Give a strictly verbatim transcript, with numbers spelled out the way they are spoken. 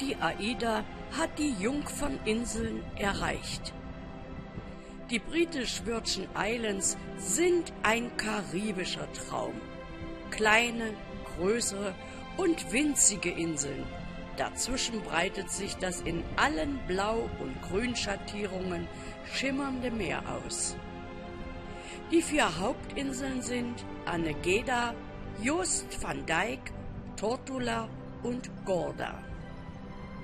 die AIDA hat die Jungferninseln erreicht. Die British Virgin Islands sind ein karibischer Traum. Kleine, größere und winzige Inseln. Dazwischen breitet sich das in allen Blau- und Grünschattierungen schimmernde Meer aus. Die vier Hauptinseln sind Anegada, Jost van Dyke, Tortola und Gorda.